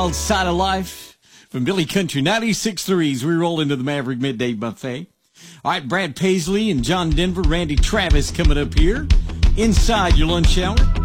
called Side of Life from Billy Country 96.3 as we roll into the Maverick Midday Buffet. All right, Brad Paisley and John Denver, Randy Travis coming up here inside your lunch hour.